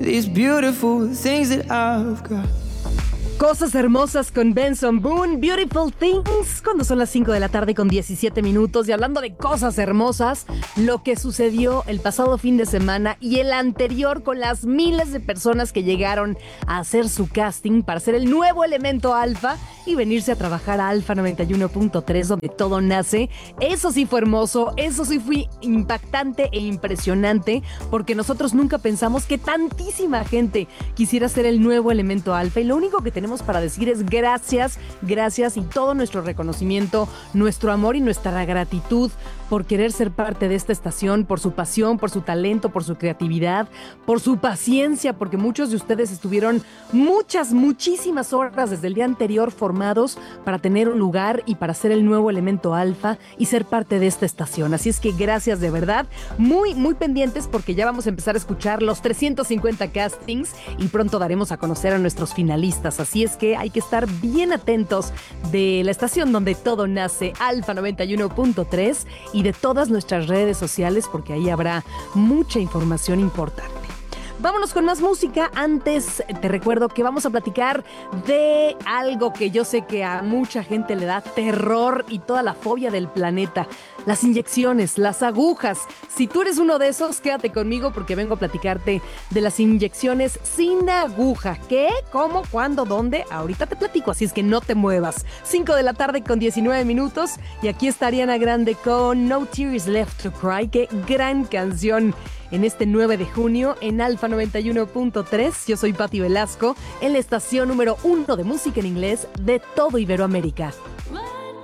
these beautiful things that I've got. Cosas hermosas con Benson Boone, Beautiful Things, cuando son las 5 de la tarde con 17 minutos. Y hablando de cosas hermosas, lo que sucedió el pasado fin de semana y el anterior con las miles de personas que llegaron a hacer su casting para ser el nuevo elemento alfa y venirse a trabajar a Alfa 91.3, donde todo nace. Eso sí fue hermoso, eso sí fue impactante e impresionante, porque nosotros nunca pensamos que tantísima gente quisiera ser el nuevo elemento alfa, y lo único que tenemos para decir es gracias, gracias, y todo nuestro reconocimiento, nuestro amor y nuestra gratitud por querer ser parte de esta estación, por su pasión, por su talento, por su creatividad, por su paciencia, porque muchos de ustedes estuvieron muchísimas horas desde el día anterior formados para tener un lugar y para ser el nuevo elemento alfa y ser parte de esta estación. Así es que gracias de verdad, muy pendientes, porque ya vamos a empezar a escuchar los 350 castings y pronto daremos a conocer a nuestros finalistas. Así es que hay que estar bien atentos de la estación donde todo nace, Alfa 91.3, y de todas nuestras redes sociales, porque ahí habrá mucha información importante. Vámonos con más música. Antes te recuerdo que vamos a platicar de algo que yo sé que a mucha gente le da terror y toda la fobia del planeta: las inyecciones, las agujas. Si tú eres uno de esos, quédate conmigo, porque vengo a platicarte de las inyecciones sin aguja. ¿Qué? ¿Cómo? ¿Cuándo? ¿Dónde? Ahorita te platico, así es que no te muevas. 5 de la tarde con 19 minutos y aquí está Ariana Grande con No Tears Left to Cry. ¡Qué gran canción! En este 9 de junio en Alfa 91.3, yo soy Pati Velasco, en la estación número 1 de música en inglés de todo Iberoamérica.